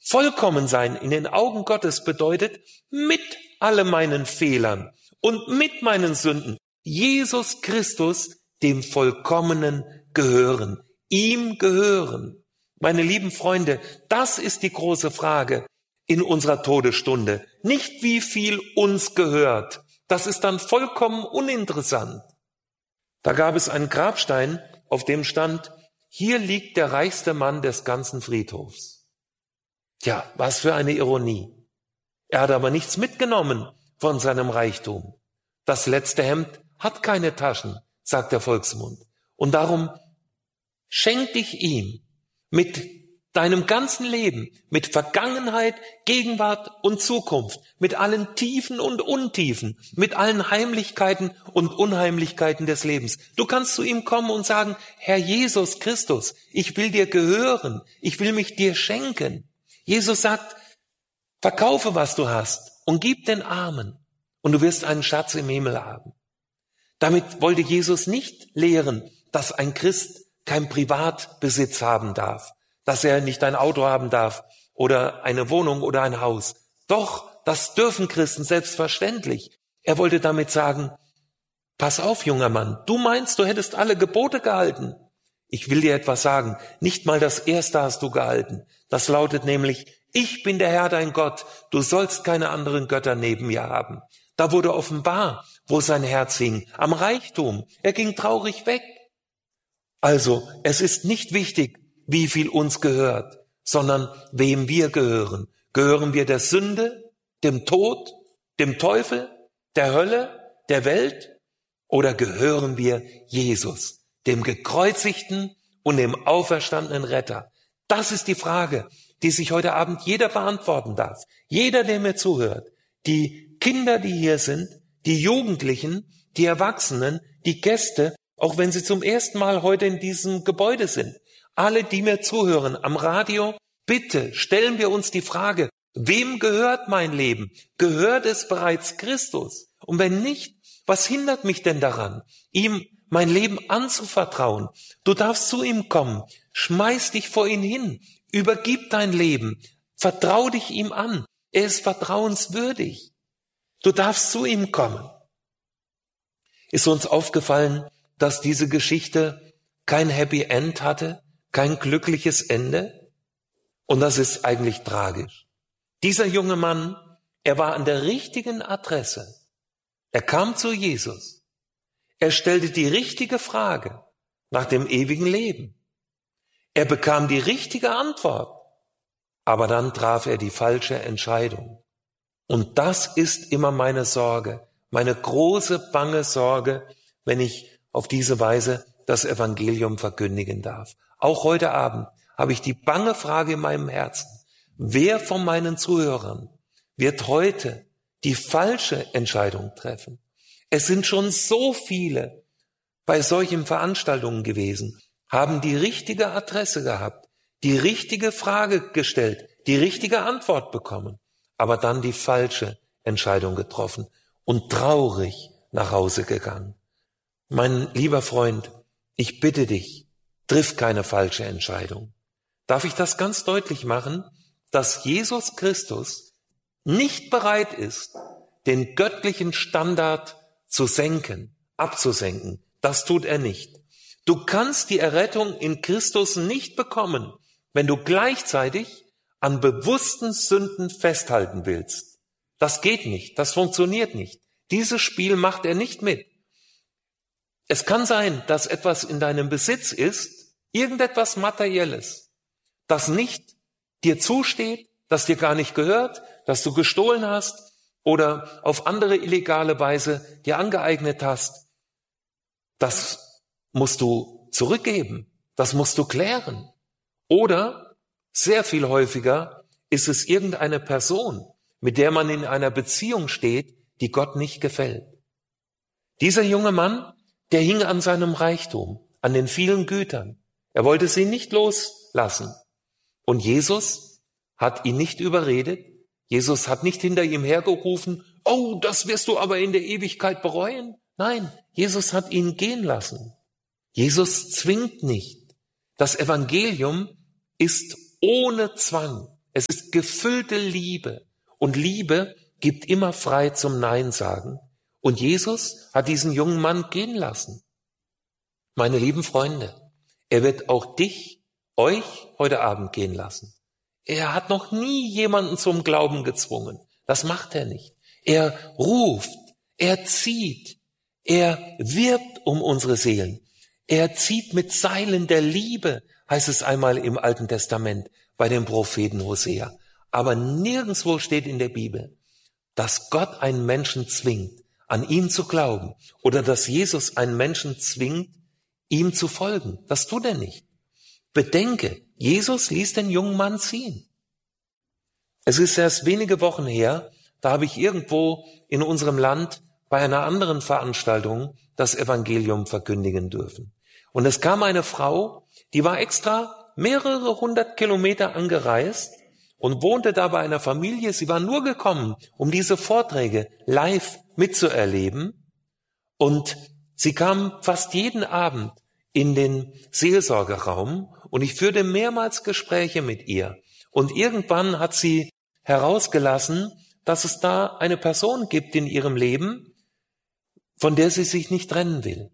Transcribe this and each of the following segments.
Vollkommen sein in den Augen Gottes bedeutet, mit all meinen Fehlern und mit meinen Sünden Jesus Christus, dem Vollkommenen, gehören, ihm gehören. Meine lieben Freunde, das ist die große Frage in unserer Todesstunde. Nicht wie viel uns gehört, das ist dann vollkommen uninteressant. Da gab es einen Grabstein, auf dem stand, hier liegt der reichste Mann des ganzen Friedhofs. Tja, was für eine Ironie. Er hat aber nichts mitgenommen von seinem Reichtum. Das letzte Hemd hat keine Taschen, sagt der Volksmund. Und darum schenk dich ihm mit deinem ganzen Leben, mit Vergangenheit, Gegenwart und Zukunft, mit allen Tiefen und Untiefen, mit allen Heimlichkeiten und Unheimlichkeiten des Lebens. Du kannst zu ihm kommen und sagen, Herr Jesus Christus, ich will dir gehören, ich will mich dir schenken. Jesus sagt, verkaufe, was du hast und gib den Armen und du wirst einen Schatz im Himmel haben. Damit wollte Jesus nicht lehren, dass ein Christ kein Privatbesitz haben darf, dass er nicht ein Auto haben darf oder eine Wohnung oder ein Haus. Doch, das dürfen Christen selbstverständlich. Er wollte damit sagen, pass auf, junger Mann, du meinst, du hättest alle Gebote gehalten. Ich will dir etwas sagen, nicht mal das erste hast du gehalten. Das lautet nämlich, ich bin der Herr dein Gott, du sollst keine anderen Götter neben mir haben. Da wurde offenbar, wo sein Herz hing, am Reichtum. Er ging traurig weg. Also, es ist nicht wichtig, wie viel uns gehört, sondern wem wir gehören. Gehören wir der Sünde, dem Tod, dem Teufel, der Hölle, der Welt? Oder gehören wir Jesus, dem gekreuzigten und dem auferstandenen Retter? Das ist die Frage, die sich heute Abend jeder beantworten darf. Jeder, der mir zuhört. Die Kinder, die hier sind, die Jugendlichen, die Erwachsenen, die Gäste, auch wenn sie zum ersten Mal heute in diesem Gebäude sind. Alle, die mir zuhören am Radio, bitte stellen wir uns die Frage, wem gehört mein Leben? Gehört es bereits Christus? Und wenn nicht, was hindert mich denn daran, ihm mein Leben anzuvertrauen? Du darfst zu ihm kommen, schmeiß dich vor ihn hin, übergib dein Leben, vertrau dich ihm an. Er ist vertrauenswürdig. Du darfst zu ihm kommen. Ist uns aufgefallen, dass diese Geschichte kein Happy End hatte, kein glückliches Ende? Und das ist eigentlich tragisch. Dieser junge Mann, er war an der richtigen Adresse. Er kam zu Jesus. Er stellte die richtige Frage nach dem ewigen Leben. Er bekam die richtige Antwort. Aber dann traf er die falsche Entscheidung. Und das ist immer meine Sorge, meine große, bange Sorge, wenn ich auf diese Weise das Evangelium verkündigen darf. Auch heute Abend habe ich die bange Frage in meinem Herzen. Wer von meinen Zuhörern wird heute die falsche Entscheidung treffen? Es sind schon so viele bei solchen Veranstaltungen gewesen, haben die richtige Adresse gehabt, die richtige Frage gestellt, die richtige Antwort bekommen, aber dann die falsche Entscheidung getroffen und traurig nach Hause gegangen. Mein lieber Freund, ich bitte dich, triff keine falsche Entscheidung. Darf ich das ganz deutlich machen, dass Jesus Christus nicht bereit ist, den göttlichen Standard zu senken, abzusenken. Das tut er nicht. Du kannst die Errettung in Christus nicht bekommen, wenn du gleichzeitig an bewussten Sünden festhalten willst. Das geht nicht, das funktioniert nicht. Dieses Spiel macht er nicht mit. Es kann sein, dass etwas in deinem Besitz ist, irgendetwas Materielles, das nicht dir zusteht, das dir gar nicht gehört, das du gestohlen hast oder auf andere illegale Weise dir angeeignet hast. Das musst du zurückgeben, das musst du klären. Oder, sehr viel häufiger, ist es irgendeine Person, mit der man in einer Beziehung steht, die Gott nicht gefällt. Dieser junge Mann, der hing an seinem Reichtum, an den vielen Gütern. Er wollte sie nicht loslassen. Und Jesus hat ihn nicht überredet. Jesus hat nicht hinter ihm hergerufen, oh, das wirst du aber in der Ewigkeit bereuen. Nein, Jesus hat ihn gehen lassen. Jesus zwingt nicht. Das Evangelium ist ohne Zwang. Es ist gefüllte Liebe. Und Liebe gibt immer frei zum Nein sagen. Und Jesus hat diesen jungen Mann gehen lassen. Meine lieben Freunde, er wird auch euch heute Abend gehen lassen. Er hat noch nie jemanden zum Glauben gezwungen. Das macht er nicht. Er ruft, er zieht, er wirbt um unsere Seelen. Er zieht mit Seilen der Liebe, heißt es einmal im Alten Testament bei dem Propheten Hosea. Aber nirgendwo steht in der Bibel, dass Gott einen Menschen zwingt, an ihn zu glauben, oder dass Jesus einen Menschen zwingt, ihm zu folgen. Das tut er nicht. Bedenke, Jesus ließ den jungen Mann ziehen. Es ist erst wenige Wochen her, da habe ich irgendwo in unserem Land bei einer anderen Veranstaltung das Evangelium verkündigen dürfen. Und es kam eine Frau, die war extra mehrere 100 Kilometer angereist und wohnte da bei einer Familie. Sie war nur gekommen, um diese Vorträge live mitzuerleben. Und sie kam fast jeden Abend in den Seelsorgeraum und ich führte mehrmals Gespräche mit ihr. Und irgendwann hat sie herausgelassen, dass es da eine Person gibt in ihrem Leben, von der sie sich nicht trennen will.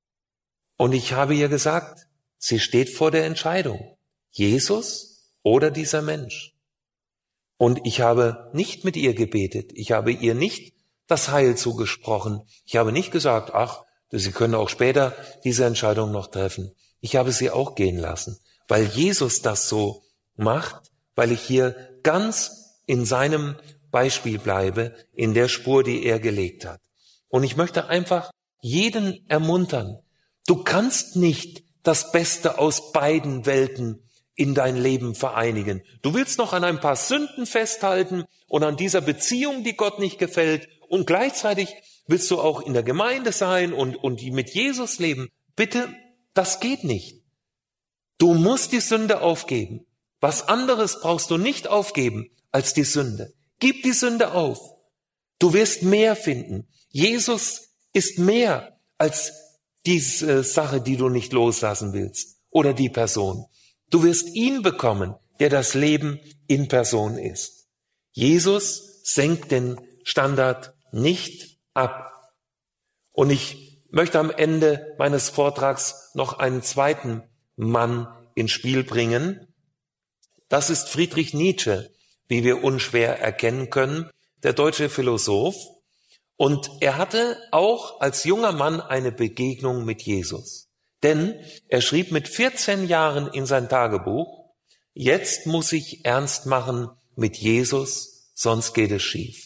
Und ich habe ihr gesagt, sie steht vor der Entscheidung, Jesus oder dieser Mensch. Und ich habe nicht mit ihr gebetet, ich habe ihr nicht das Heil zugesprochen, ich habe nicht gesagt, ach, Sie können auch später diese Entscheidung noch treffen. Ich habe sie auch gehen lassen, weil Jesus das so macht, weil ich hier ganz in seinem Beispiel bleibe, in der Spur, die er gelegt hat. Und ich möchte einfach jeden ermuntern, du kannst nicht das Beste aus beiden Welten in dein Leben vereinigen. Du willst noch an ein paar Sünden festhalten und an dieser Beziehung, die Gott nicht gefällt, und gleichzeitig willst du auch in der Gemeinde sein und mit Jesus leben. Bitte, das geht nicht. Du musst die Sünde aufgeben. Was anderes brauchst du nicht aufgeben als die Sünde. Gib die Sünde auf. Du wirst mehr finden. Jesus ist mehr als diese Sache, die du nicht loslassen willst oder die Person. Du wirst ihn bekommen, der das Leben in Person ist. Jesus senkt den Standard nicht ab. Und ich möchte am Ende meines Vortrags noch einen zweiten Mann ins Spiel bringen. Das ist Friedrich Nietzsche, wie wir unschwer erkennen können, der deutsche Philosoph. Und er hatte auch als junger Mann eine Begegnung mit Jesus. Denn er schrieb mit 14 Jahren in sein Tagebuch, jetzt muss ich ernst machen mit Jesus, sonst geht es schief.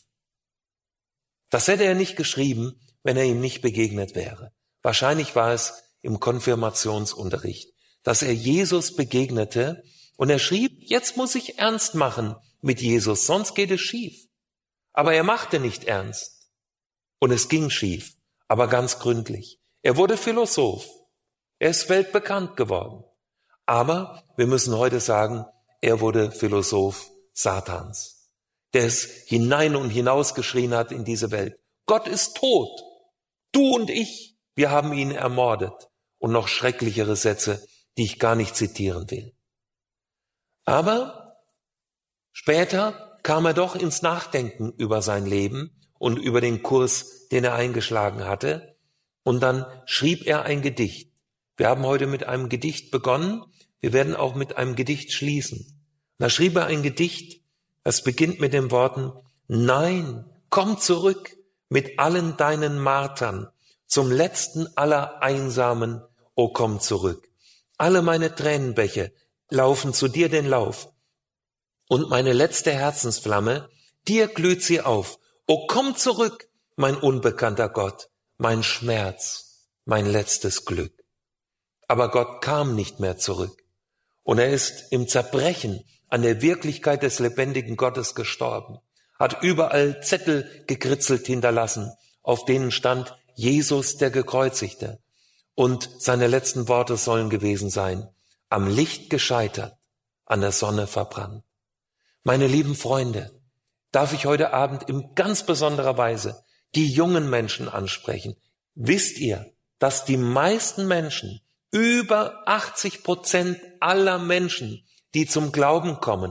Das hätte er nicht geschrieben, wenn er ihm nicht begegnet wäre. Wahrscheinlich war es im Konfirmationsunterricht, dass er Jesus begegnete und er schrieb, jetzt muss ich ernst machen mit Jesus, sonst geht es schief. Aber er machte nicht ernst und es ging schief, aber ganz gründlich. Er wurde Philosoph, er ist weltbekannt geworden. Aber wir müssen heute sagen, er wurde Philosoph Satans, der es hinein und hinaus geschrien hat in diese Welt. Gott ist tot. Du und ich, wir haben ihn ermordet. Und noch schrecklichere Sätze, die ich gar nicht zitieren will. Aber später kam er doch ins Nachdenken über sein Leben und über den Kurs, den er eingeschlagen hatte. Und dann schrieb er ein Gedicht. Wir haben heute mit einem Gedicht begonnen. Wir werden auch mit einem Gedicht schließen. Da schrieb er ein Gedicht, das beginnt mit den Worten, nein, komm zurück mit allen deinen Martern, zum letzten aller Einsamen, o komm zurück. Alle meine Tränenbäche laufen zu dir den Lauf, und meine letzte Herzensflamme, dir glüht sie auf. O komm zurück, mein unbekannter Gott, mein Schmerz, mein letztes Glück. Aber Gott kam nicht mehr zurück, und er ist im Zerbrechen an der Wirklichkeit des lebendigen Gottes gestorben, hat überall Zettel gekritzelt hinterlassen, auf denen stand Jesus der Gekreuzigte. Und seine letzten Worte sollen gewesen sein, am Licht gescheitert, an der Sonne verbrannt. Meine lieben Freunde, darf ich heute Abend in ganz besonderer Weise die jungen Menschen ansprechen. Wisst ihr, dass die meisten Menschen, über 80% aller Menschen, die zum Glauben kommen,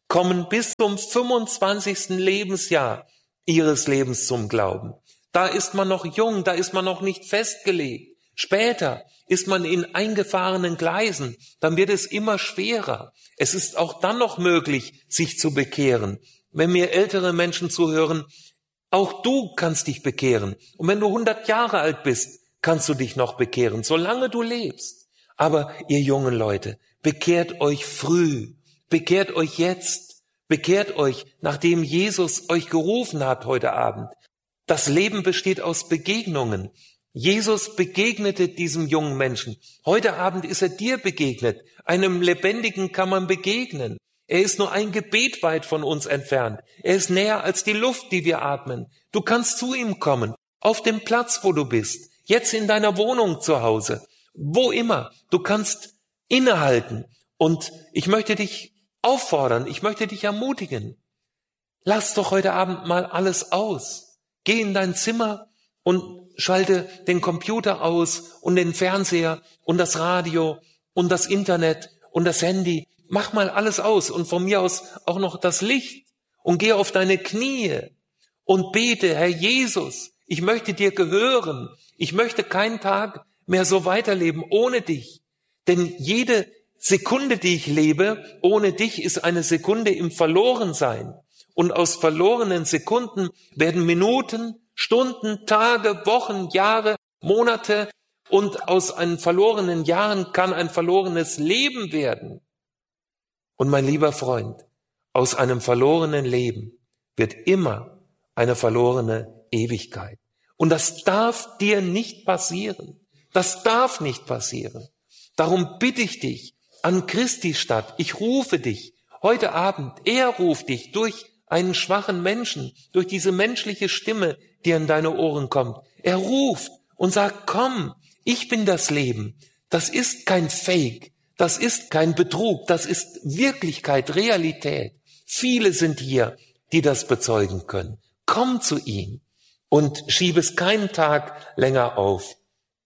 kommen bis zum 25. Lebensjahr ihres Lebens zum Glauben. Da ist man noch jung, da ist man noch nicht festgelegt. Später ist man in eingefahrenen Gleisen, dann wird es immer schwerer. Es ist auch dann noch möglich, sich zu bekehren. Wenn mir ältere Menschen zuhören, auch du kannst dich bekehren. Und wenn du 100 Jahre alt bist, kannst du dich noch bekehren, solange du lebst. Aber ihr jungen Leute, bekehrt euch früh, bekehrt euch jetzt, bekehrt euch, nachdem Jesus euch gerufen hat heute Abend. Das Leben besteht aus Begegnungen. Jesus begegnete diesem jungen Menschen. Heute Abend ist er dir begegnet. Einem Lebendigen kann man begegnen. Er ist nur ein Gebet weit von uns entfernt. Er ist näher als die Luft, die wir atmen. Du kannst zu ihm kommen, auf dem Platz, wo du bist, jetzt in deiner Wohnung zu Hause, wo immer. Du kannst innehalten. Und ich möchte dich auffordern, ich möchte dich ermutigen. Lass doch heute Abend mal alles aus. Geh in dein Zimmer und schalte den Computer aus und den Fernseher und das Radio und das Internet und das Handy. Mach mal alles aus und von mir aus auch noch das Licht und geh auf deine Knie und bete, Herr Jesus, ich möchte dir gehören. Ich möchte keinen Tag mehr so weiterleben ohne dich. Denn jede Sekunde, die ich lebe, ohne dich, ist eine Sekunde im Verlorensein. Und aus verlorenen Sekunden werden Minuten, Stunden, Tage, Wochen, Jahre, Monate, und aus einen verlorenen Jahren kann ein verlorenes Leben werden. Und mein lieber Freund, aus einem verlorenen Leben wird immer eine verlorene Ewigkeit. Und das darf dir nicht passieren. Das darf nicht passieren. Darum bitte ich dich an Christi statt. Ich rufe dich heute Abend. Er ruft dich durch einen schwachen Menschen, durch diese menschliche Stimme, die an deine Ohren kommt. Er ruft und sagt, komm, ich bin das Leben. Das ist kein Fake. Das ist kein Betrug, das ist Wirklichkeit, Realität. Viele sind hier, die das bezeugen können. Komm zu ihm und schieb es keinen Tag länger auf,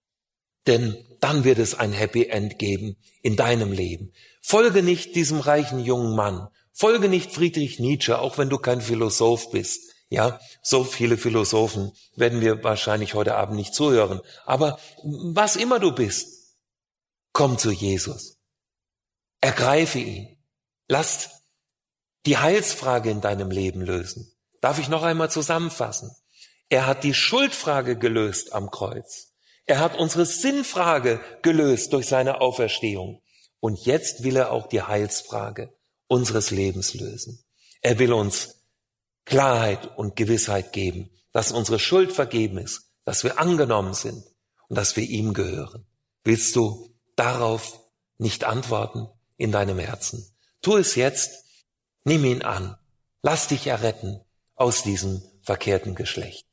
denn dann wird es ein Happy End geben in deinem Leben. Folge nicht diesem reichen jungen Mann, folge nicht Friedrich Nietzsche, auch wenn du kein Philosoph bist. Ja, so viele Philosophen werden wir wahrscheinlich heute Abend nicht zuhören. Aber was immer du bist, komm zu Jesus. Ergreife ihn. Lass die Heilsfrage in deinem Leben lösen. Darf ich noch einmal zusammenfassen? Er hat die Schuldfrage gelöst am Kreuz. Er hat unsere Sinnfrage gelöst durch seine Auferstehung. Und jetzt will er auch die Heilsfrage unseres Lebens lösen. Er will uns Klarheit und Gewissheit geben, dass unsere Schuld vergeben ist, dass wir angenommen sind und dass wir ihm gehören. Willst du darauf nicht antworten in deinem Herzen? Tu es jetzt, nimm ihn an, lass dich erretten aus diesem verkehrten Geschlecht.